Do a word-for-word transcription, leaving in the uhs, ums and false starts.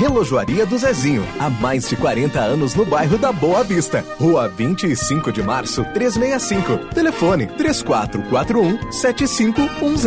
Relojoaria do Zezinho, há mais de quarenta anos no bairro da Boa Vista. Rua vinte e cinco de março, trezentos e sessenta e cinco. Telefone três quatro quatro um, sete cinco um zero.